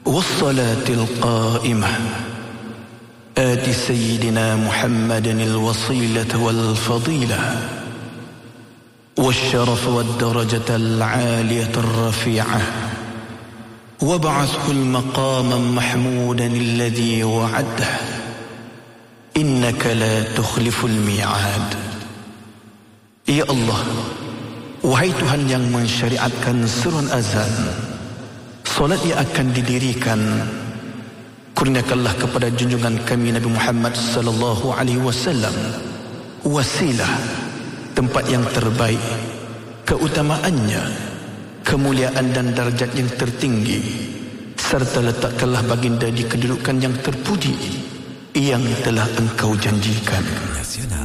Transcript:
والصلاة القائمة آت سيدنا محمد الوصيلة والفضيلة والشرف والدرجة العالية الرفيعة وابعثه المقام محمودا الذي وعده إنك لا تخلف الميعاد. Ya Allah, wahai Tuhan yang mensyariatkan seruan azan, solat yang akan didirikan, kurniakanlah kepada junjungan kami Nabi Muhammad sallallahu alaihi wasallam wasilah, tempat yang terbaik, keutamaannya, kemuliaan dan darjat yang tertinggi, serta letakkanlah baginda di kedudukan yang terpuji yang telah Engkau janjikan.